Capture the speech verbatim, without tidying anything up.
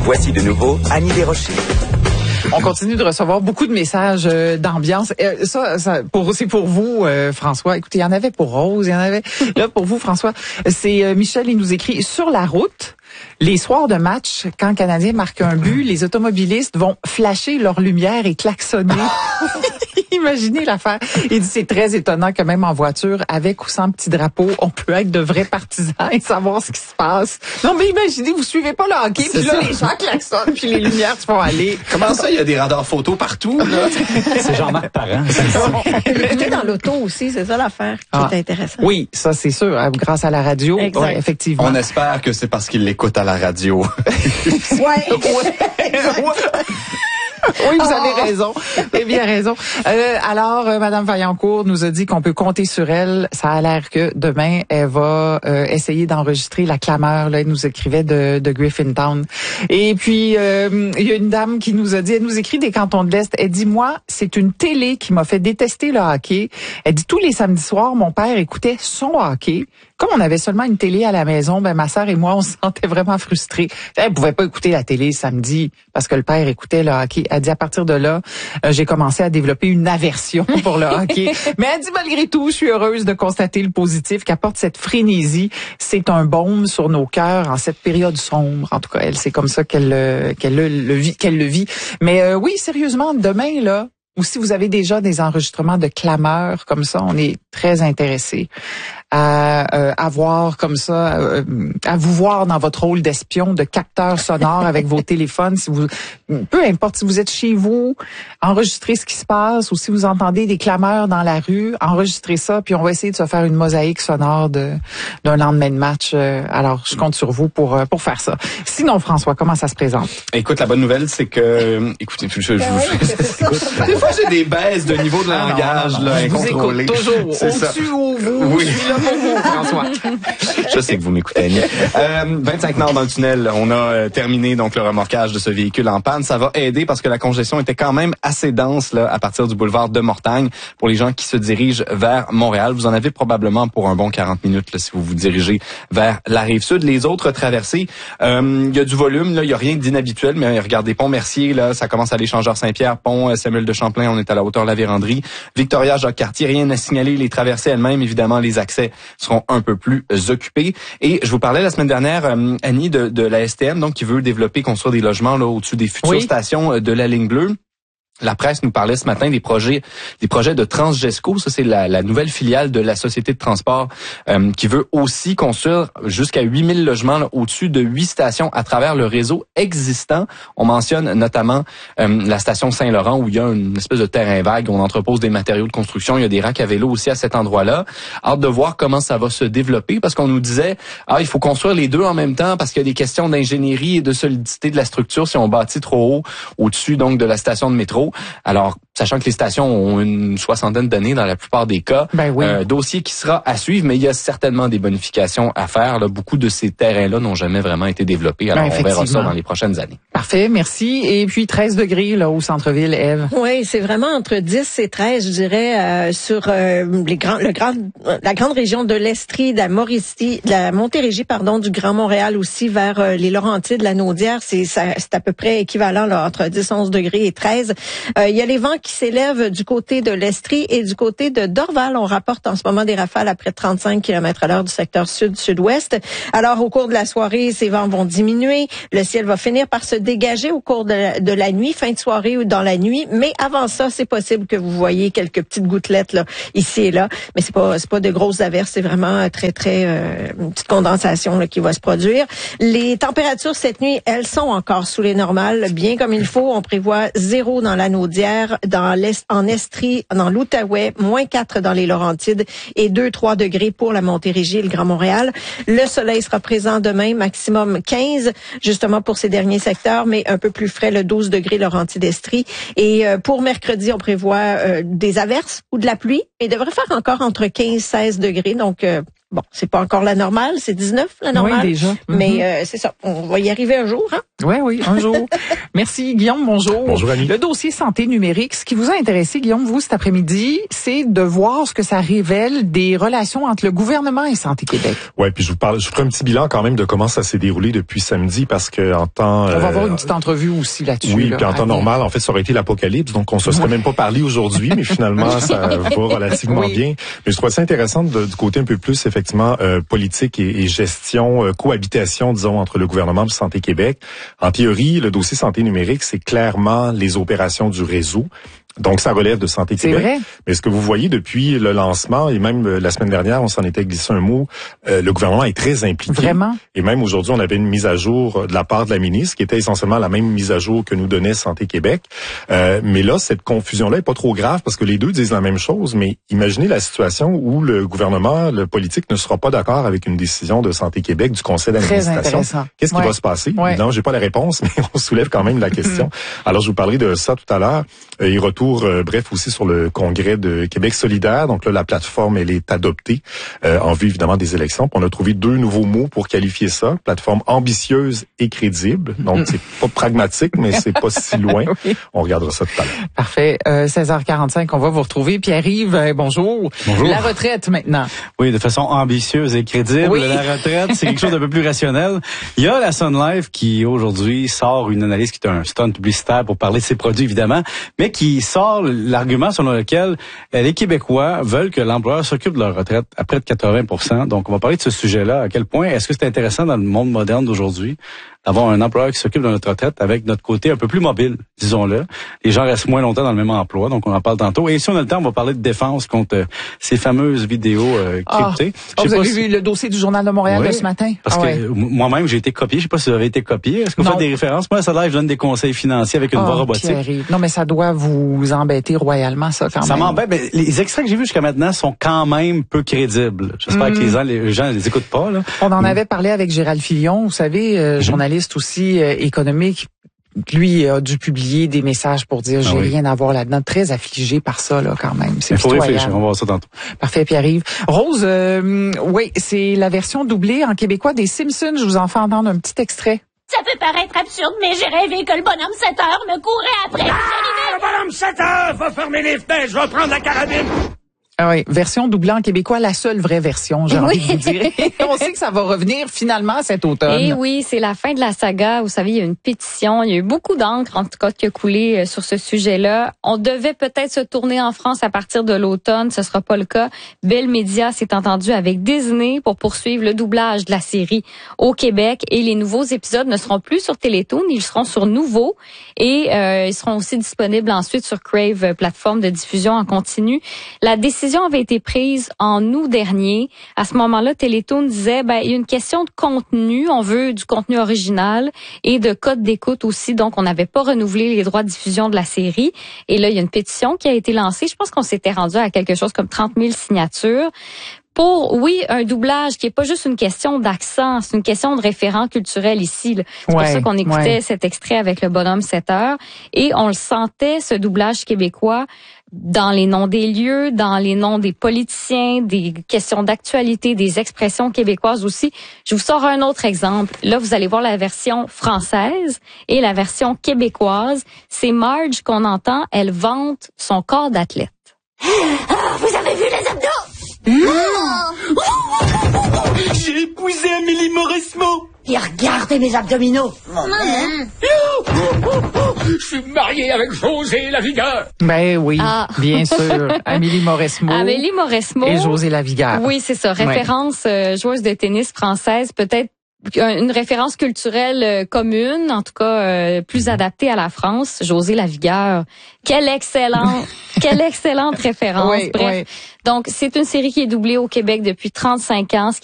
Voici de nouveau Annie Desrochers. On continue de recevoir beaucoup de messages euh, d'ambiance. Euh, ça, ça pour, c'est pour vous, euh, François. Écoutez, il y en avait pour Rose, il y en avait. Là, pour vous, François, c'est euh, Michel, il nous écrit « Sur la route, les soirs de match, quand le Canadien marque un but, les automobilistes vont flasher leur lumière et klaxonner. » Imaginez l'affaire. Il dit c'est très étonnant que même en voiture, avec ou sans petit drapeau, on peut être de vrais partisans et savoir ce qui se passe. Non, mais imaginez, vous suivez pas le hockey, puis là, les gens klaxonnent, puis les lumières se font aller. Comment ça, il y a des radars photos partout, là? C'est Jean-Marc Parent. L'écouter dans l'auto aussi, c'est ça l'affaire qui Ah. est intéressant. Oui, ça c'est sûr, hein, grâce à la radio. Exact. Ouais, effectivement. On espère que c'est parce qu'il l'écoute à la radio. Ouais. Oui, vous avez raison. Vous avez bien raison. Euh, alors, euh, Madame Vaillancourt nous a dit qu'on peut compter sur elle. Ça a l'air que demain, elle va euh, essayer d'enregistrer la clameur. Là, elle nous écrivait de, de Griffintown. Et puis, euh, il y a une dame qui nous a dit, elle nous écrit des Cantons de l'Est. Elle dit, moi, c'est une télé qui m'a fait détester le hockey. Elle dit, tous les samedis soirs, mon père écoutait son hockey. Comme on avait seulement une télé à la maison, ben ma sœur et moi, on se sentait vraiment frustrés. Elle pouvait pas écouter la télé samedi parce que le père écoutait le hockey. Elle dit à partir de là, euh, j'ai commencé à développer une aversion pour le hockey. Mais elle dit malgré tout, je suis heureuse de constater le positif qu'apporte cette frénésie. C'est un baume sur nos cœurs en cette période sombre. En tout cas, elle, c'est comme ça qu'elle euh, qu'elle le, le vit, qu'elle le vit. Mais euh, oui, sérieusement, demain là. Ou si vous avez déjà des enregistrements de clameurs comme ça, on est très intéressés à euh, avoir comme ça, euh, à vous voir dans votre rôle d'espion, de capteur sonore avec vos téléphones. Si vous, peu importe si vous êtes chez vous, enregistrez ce qui se passe, ou si vous entendez des clameurs dans la rue, enregistrez ça, puis on va essayer de se faire une mosaïque sonore de d'un lendemain de match. Alors, je compte sur vous pour pour faire ça. Sinon, François, comment ça se présente? Écoute, la bonne nouvelle, c'est que, écoutez, je, je, je, je écoute, des fois j'ai des baisses de niveau de langage Ah non, non, non. là, Je vous incontrôlés. écoute toujours. C'est ça. Au-dessus ou vous, Oui. je suis là pour vous, François. Je sais que vous m'écoutez, Annie. Euh, vingt-cinq nord dans le tunnel. On a euh, terminé donc le remorquage de ce véhicule en panne. Ça va aider parce que la congestion était quand même assez dense là à partir du boulevard de Mortagne pour les gens qui se dirigent vers Montréal. Vous en avez probablement pour un bon quarante minutes là, si vous vous dirigez vers la Rive-Sud. Les autres traversées, euh, il y a du volume, là, il y a rien d'inhabituel, mais regardez, Pont-Mercier, là, ça commence à l'échangeur Saint-Pierre, Pont euh, Samuel de Champlain, on est à la hauteur de la Vérandrie. Victoria, Jacques-Cartier, rien à signaler. Les traversées elles-mêmes, évidemment, les accès seront un peu plus euh, occupés. Et je vous parlais la semaine dernière, euh, Annie, de, de la S T M, donc qui veut développer, construire des logements là au-dessus des futures Oui. stations euh, de la ligne bleue. La presse nous parlait ce matin des projets, des projets de Transgesco. Ça, c'est la, la nouvelle filiale de la société de transport euh, qui veut aussi construire jusqu'à huit mille logements là, au-dessus de huit stations à travers le réseau existant. On mentionne notamment euh, la station Saint-Laurent où il y a une espèce de terrain vague. On entrepose des matériaux de construction. Il y a des racks à vélo aussi à cet endroit-là. Hâte de voir comment ça va se développer parce qu'on nous disait ah il faut construire les deux en même temps parce qu'il y a des questions d'ingénierie et de solidité de la structure si on bâtit trop haut au-dessus donc de la station de métro. Alors, sachant que les stations ont une soixantaine d'années dans la plupart des cas, Ben oui. euh, dossier qui sera à suivre, mais il y a certainement des bonifications à faire. Là, beaucoup de ces terrains-là n'ont jamais vraiment été développés. Alors, Ben, on verra ça effectivement. dans les prochaines années. Parfait, merci. Et puis treize degrés là au centre-ville, Ève. Oui, c'est vraiment entre dix et treize, je dirais, euh, sur euh, les grands, le grand, la grande région de l'Estrie, de la Mauricie, de la Montérégie, pardon, du Grand Montréal aussi vers euh, les Laurentides, la Naudière. C'est, ça, c'est à peu près équivalent là entre dix, onze degrés et treize. Euh, il y a les vents qui s'élèvent du côté de l'Estrie et du côté de Dorval. On rapporte en ce moment des rafales à près de trente-cinq kilomètres à l'heure du secteur sud-sud-ouest. Alors, au cours de la soirée, ces vents vont diminuer. Le ciel va finir par se dégager au cours de la, de la nuit, fin de soirée ou dans la nuit. Mais avant ça, c'est possible que vous voyez quelques petites gouttelettes là, ici et là. Mais c'est pas, c'est pas de grosses averses. C'est vraiment très, très euh, une petite condensation là, qui va se produire. Les températures cette nuit, elles sont encore sous les normales, bien comme il faut. On prévoit zéro dans la Naudière, dans l'est, en Estrie, dans l'Outaouais, moins quatre dans les Laurentides et deux, trois degrés pour la Montérégie et le Grand Montréal. Le soleil sera présent demain, maximum quinze, justement pour ces derniers secteurs, mais un peu plus frais, le douze degrés Laurentides-Estrie. Et euh, pour mercredi, on prévoit euh, des averses ou de la pluie, et devrait faire encore entre quinze et seize degrés, donc euh, bon, c'est pas encore la normale, c'est dix-neuf la normale, Oui, déjà. mais Mm-hmm. euh, c'est ça, on va y arriver un jour, hein? Oui, oui, un jour. Merci, Guillaume, bonjour. Bonjour, Annie. Le dossier santé numérique, ce qui vous a intéressé, Guillaume, vous, cet après-midi, c'est de voir ce que ça révèle des relations entre le gouvernement et Santé Québec. Ouais, puis je vous parle, je vous ferai un petit bilan quand même de comment ça s'est déroulé depuis samedi, parce que en temps... On va euh, avoir une petite entrevue aussi là-dessus. Oui, là, puis en temps normal, en fait, ça aurait été l'apocalypse, donc on se serait même pas parlé aujourd'hui, mais finalement, ça va relativement Oui. bien. Mais je trouve ça intéressant de, du côté un peu plus, effectivement, euh, politique et, et gestion, euh, cohabitation, disons, entre le gouvernement et Santé Québec. En théorie, le dossier santé numérique, c'est clairement les opérations du réseau. Donc, ça relève de Santé C'est Québec. vrai. Mais ce que vous voyez depuis le lancement, et même euh, la semaine dernière, on s'en était glissé un mot, euh, le gouvernement est très impliqué. Vraiment? Et même aujourd'hui, on avait une mise à jour de la part de la ministre, qui était essentiellement la même mise à jour que nous donnait Santé Québec. Euh, mais là, cette confusion-là est pas trop grave, parce que les deux disent la même chose. Mais imaginez la situation où le gouvernement, le politique, ne sera pas d'accord avec une décision de Santé Québec, du conseil Très d'administration. intéressant. Qu'est-ce qui Ouais. va se passer? Ouais. Évidemment, j'ai pas la réponse, mais on soulève quand même la question. Alors, je vous parlerai de ça tout à l'heure. Euh, et retour, euh, bref, aussi sur le congrès de Québec solidaire. Donc là, la plateforme, elle est adoptée euh, en vue, évidemment, des élections. Puis on a trouvé deux nouveaux mots pour qualifier ça. Plateforme ambitieuse et crédible. Donc, c'est pas pragmatique, mais c'est pas si loin. Oui. On regardera ça tout à l'heure. Parfait. Euh, seize heures quarante-cinq, on va vous retrouver. Pierre-Yves, euh, bonjour. Bonjour. La retraite maintenant. Oui, de façon ambitieuse et crédible. Oui. La retraite, c'est quelque chose d'un peu plus rationnel. Il y a la Sun Life qui, aujourd'hui, sort une analyse qui est un stunt publicitaire pour parler de ses produits, évidemment, mais qui sort l'argument selon lequel les Québécois veulent que l'employeur s'occupe de leur retraite à près de quatre-vingts pour cent. Donc, on va parler de ce sujet-là. À quel point est-ce que c'est intéressant dans le monde moderne d'aujourd'hui d'avoir un employeur qui s'occupe de notre retraite avec notre côté un peu plus mobile, disons-le. Les gens restent moins longtemps dans le même emploi, donc on en parle tantôt. Et si on a le temps, on va parler de défense contre euh, ces fameuses vidéos euh, cryptées. Ah, Je sais vous pas avez si- vu le dossier du Journal de Montréal Oui, de ce matin? Parce Ah que ouais. euh, moi-même, j'ai été copié. Je sais pas si vous avez été copié. Est-ce que vous Non. faites des références? Moi, ça là, je donne des conseils financiers avec une Ah, voix robotique. Pierre-Yves. Non, mais ça doit vous embêter royalement, ça, quand Ça même. m'embête, mais les extraits que j'ai vus jusqu'à maintenant sont quand même peu crédibles. J'espère Mm. que les gens, les gens les écoutent pas, là. On en avait parlé avec Gérald Filion, vous savez, euh, journaliste aussi euh, économique. Lui a dû publier des messages pour dire Ah j'ai oui. rien à voir là-dedans. Très affligé par ça, là, quand même. C'est Il faut pitoyable. réfléchir. On va voir ça tantôt. Parfait, Pierre-Yves. Rose, euh, oui, c'est la version doublée en québécois des Simpsons. Je vous en fais entendre un petit extrait. Ça peut paraître absurde, mais j'ai rêvé que le bonhomme sept heures me courait après. Ah, le bonhomme sept heures va fermer les fenêtres, je vais prendre la carabine. Ah oui, version doublée en québécois, la seule vraie version, j'ai envie de vous dire. On sait que ça va revenir finalement cet automne. Et oui, c'est la fin de la saga. Vous savez, il y a une pétition. Il y a eu beaucoup d'encre, en tout cas, qui a coulé euh, sur ce sujet-là. On devait peut-être se tourner en France à partir de l'automne. Ce sera pas le cas. Bell Media s'est entendu avec Disney pour poursuivre le doublage de la série au Québec. Et les nouveaux épisodes ne seront plus sur Télétoon. Ils seront sur Nouveau. Et euh, ils seront aussi disponibles ensuite sur Crave, euh, plateforme de diffusion en continu. La décision avait été prise en août dernier. À ce moment-là, Télétoon disait, ben, il y a une question de contenu. On veut du contenu original et de code d'écoute aussi. Donc, on n'avait pas renouvelé les droits de diffusion de la série. Et là, il y a une pétition qui a été lancée. Je pense qu'on s'était rendu à quelque chose comme trente mille signatures. Pour, oui, un doublage qui est pas juste une question d'accent, c'est une question de référent culturel ici. Là. C'est Ouais, pour ça qu'on écoutait ouais. cet extrait avec le bonhomme sept heures. Et on le sentait, ce doublage québécois, dans les noms des lieux, dans les noms des politiciens, des questions d'actualité, des expressions québécoises aussi. Je vous sors un autre exemple. Là, vous allez voir la version française et la version québécoise. C'est Marge qu'on entend, elle vante son corps d'athlète. Ah, vous avez vu les abdos? J'ai épousé Amélie Mauresmo. Et regardez mes abdominaux. Je suis marié avec José Lavigueur. Ben oui, Ah. bien sûr. Amélie Mauresmo Amélie Mauresmo. et José Lavigueur. Oui, c'est ça. Référence euh, joueuse de tennis française, peut-être une référence culturelle euh, commune, en tout cas euh, plus adaptée à la France. José Lavigueur. Quelle excellente, quelle excellente référence. Oui, Bref. oui. Donc, c'est une série qui est doublée au Québec depuis trente-cinq ans.